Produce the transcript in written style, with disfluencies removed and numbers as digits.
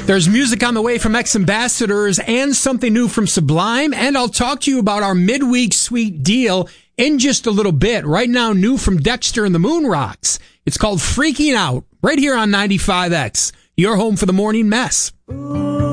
There's music on the way from X-Ambassadors and something new from Sublime, and I'll talk to you about our midweek sweet deal in just a little bit. Right now, new from Dexter and the Moon Rocks. It's called Freaking Out, right here on 95X, your home for the morning mess.